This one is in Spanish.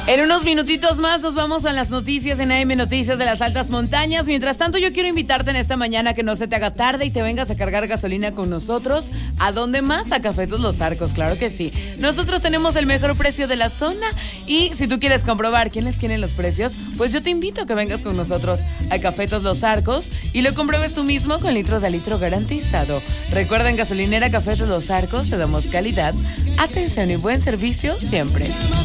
En unos minutitos más nos vamos a las noticias en AM Noticias de las Altas Montañas. Mientras tanto, yo quiero invitarte en esta mañana a que no se te haga tarde y te vengas a cargar gasolina con nosotros. ¿A dónde más? A Cafetos Los Arcos, claro que sí. Nosotros tenemos el mejor precio de la zona y si tú quieres comprobar quiénes tienen los precios, pues yo te invito a que vengas con nosotros a Cafetos Los Arcos y lo compruebes tú mismo con litros de litro garantizado. Recuerda, en Gasolinera Cafetos Los Arcos te damos calidad, atención y buen servicio siempre.